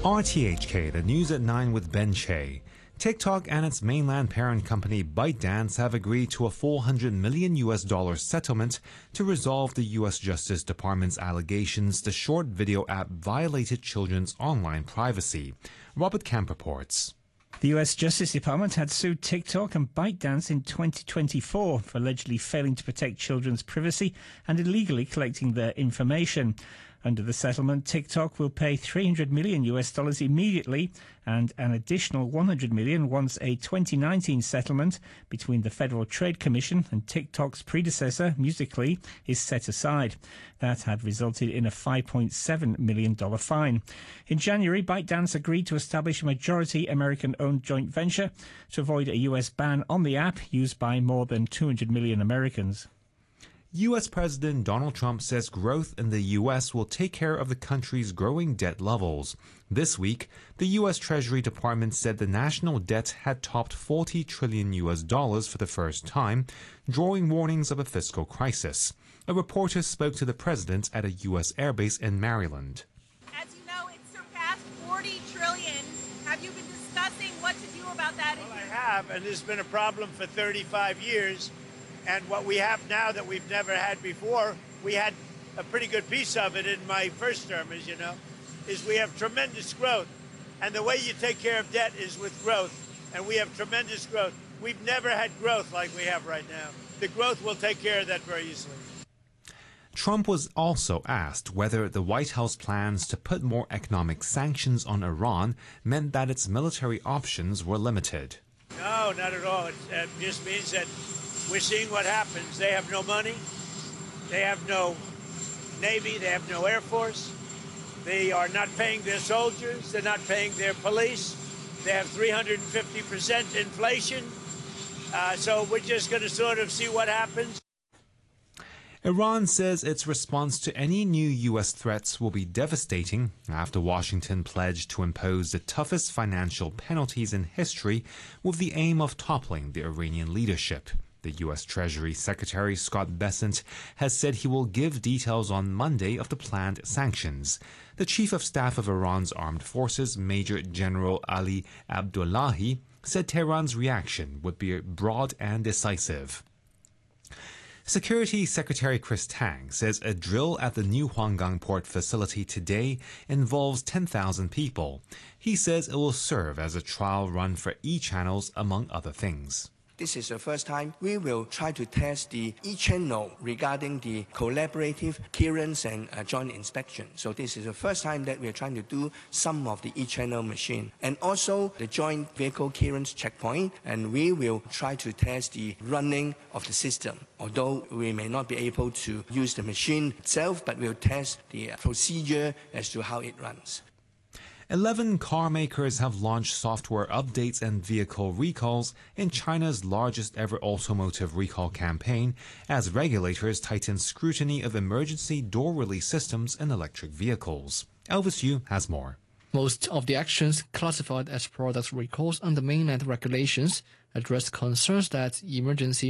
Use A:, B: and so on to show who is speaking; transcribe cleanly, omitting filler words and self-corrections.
A: RTHK, the news at 9 with Ben Che. TikTok and its mainland parent company ByteDance have agreed to a $400 million settlement to resolve the U.S. Justice Department's allegations the short video app violated children's online privacy. Robert Camp reports.
B: The U.S. Justice Department had sued TikTok and ByteDance in 2024 for allegedly failing to protect children's privacy and illegally collecting their information. Under the settlement, TikTok will pay $300 million immediately and an additional $100 million once a 2019 settlement between the Federal Trade Commission and TikTok's predecessor, Musical.ly, is set aside. That had resulted in a $5.7 million fine. In January, ByteDance agreed to establish a majority American-owned joint venture to avoid a U.S. ban on the app used by more than 200 million Americans.
A: U.S. President Donald Trump says growth in the U.S. will take care of the country's growing debt levels. This week, the U.S. Treasury Department said the national debt had topped $40 trillion for the first time, drawing warnings of a fiscal crisis. A reporter spoke to the president at a U.S. airbase in Maryland.
C: As you know, it surpassed $40 trillion. Have you been discussing what to do about that?
D: Well, I have, and this has been a problem for 35 years. And what we have now that we've never had before, we had a pretty good piece of it in my first term, as you know, is we have tremendous growth. And the way you take care of debt is with growth. And we have tremendous growth. We've never had growth like we have right now. The growth will take care of that very easily.
A: Trump was also asked whether the White House plans to put more economic sanctions on Iran meant that its military options were limited.
D: No, not at all. It just means that we're seeing what happens. They have no money. They have no Navy. They have no Air Force. They are not paying their soldiers. They're not paying their police. They have 350% inflation. So we're just going to sort of see what happens.
A: Iran says its response to any new U.S. threats will be devastating after Washington pledged to impose the toughest financial penalties in history with the aim of toppling the Iranian leadership. The U.S. Treasury Secretary Scott Bessent has said he will give details on Monday of the planned sanctions. The Chief of Staff of Iran's Armed Forces, Major General Ali Abdullahi, said Tehran's reaction would be broad and decisive. Security Secretary Chris Tang says a drill at the new Huanggang port facility today involves 10,000 people. He says it will serve as a trial run for e-channels, among other things.
E: This is the first time we will try to test the e-channel regarding the collaborative clearance and joint inspection. So this is the first time that we are trying to do some of the e-channel machine. And also the joint vehicle clearance checkpoint, and we will try to test the running of the system. Although we may not be able to use the machine itself, but we'll test the procedure as to how it runs.
A: 11 car makers have launched software updates and vehicle recalls in China's largest ever automotive recall campaign as regulators tighten scrutiny of emergency door release systems in electric vehicles. Elvis Yu has more.
F: Most of the actions classified as product recalls under mainland regulations address concerns that emergency